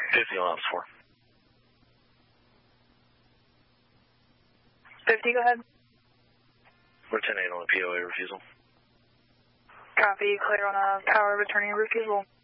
50 allowance 4. 50, go ahead. We're 10-8 on the POA refusal. Copy, clear on a power of attorney refusal.